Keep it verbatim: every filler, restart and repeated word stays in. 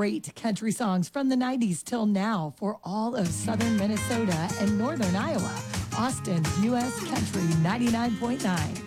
great country songs from the nineties till now for all of southern Minnesota and northern Iowa. Austin's U S Country ninety-nine point nine.